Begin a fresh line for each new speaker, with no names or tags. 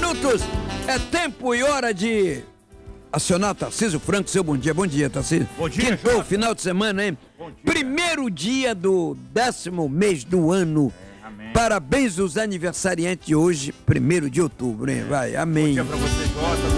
minutos. É tempo e hora de acionar Tarcísio Franco. Seu bom dia. Bom dia, Tarcísio.
Bom dia,
Quintou, final de semana, hein?
Bom dia.
Primeiro dia do 10º mês do ano.
Amém.
Parabéns aos aniversariantes de hoje, 1º de outubro, hein? Vai, amém.
Bom dia pra você, Jota.